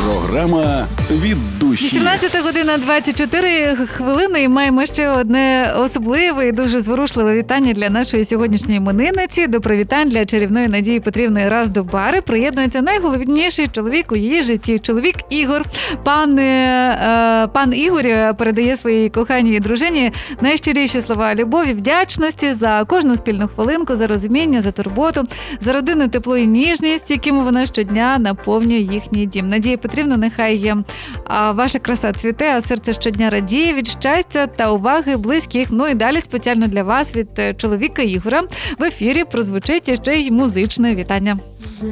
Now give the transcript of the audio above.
Програма «Від душі». 18 година 24 хвилини і маємо ще одне особливе і дуже зворушливе вітання для нашої сьогоднішньої іменинниці. До привітань для чарівної Надії Петрівни Раздобари приєднується найголовніший чоловік у її житті. Чоловік Ігор. Пан Ігор передає своїй коханій дружині найщиріші слова любові, вдячності за кожну спільну хвилинку, за розуміння, за турботу, за родинне тепло і ніжність, якими вона щодня наповнює їхній дім. Надія Петрівна, нехай ваша краса цвіте, а серце щодня радіє від щастя та уваги близьких. Ну і далі спеціально для вас від чоловіка Ігора в ефірі прозвучить ще й музичне вітання.